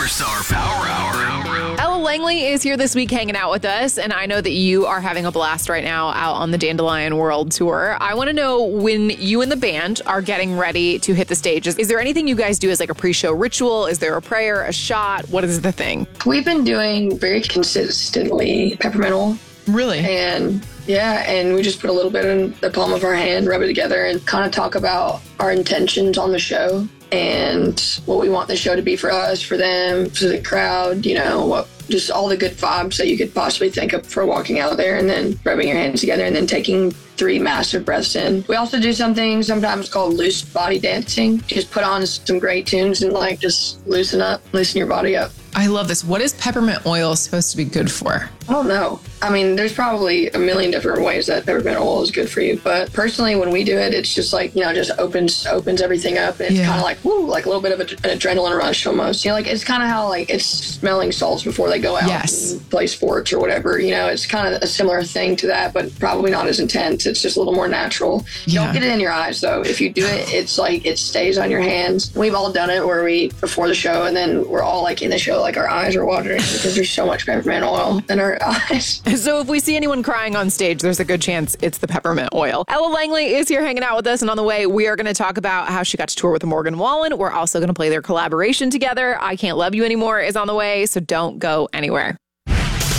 Superstar Power Hour. Ella Langley is here this week hanging out with us, and I know that you are having a blast right now out on the Dandelion World Tour. I want to know, when you and the band are getting ready to hit the stage, is there anything you guys do as like a pre-show ritual? Is there a prayer, a shot? What is the thing? We've been doing very consistently peppermint oil. Really? And we just put a little bit in the palm of our hand, rub it together, and kind of talk about our intentions on the show and what we want the show to be for us, for them, for the crowd, just all the good vibes that you could possibly think of for walking out there, and then rubbing your hands together and then taking 3 massive breaths in. We also do something sometimes called loose body dancing. Just put on some great tunes and just loosen your body up. I love this. What is peppermint oil supposed to be good for? I don't know. I mean, there's probably a million different ways that peppermint oil is good for you. But personally, when we do it, it's just just opens everything up. And it's kind of like, woo, like a little bit of an adrenaline rush almost. It's kind of how it's smelling salts before they go out and play sports or whatever. It's kind of a similar thing to that, but probably not as intense. It's just a little more natural. Don't get it in your eyes, though. If you do it, it's it stays on your hands. We've all done it where before the show, and then we're all in the show, our eyes are watering because there's so much peppermint oil in our eyes. So if we see anyone crying on stage, there's a good chance it's the peppermint oil. Ella Langley is here hanging out with us, and on the way, we are going to talk about how she got to tour with Morgan Wallen. We're also going to play their collaboration together. I Can't Love You Anymore is on the way, so don't go anywhere.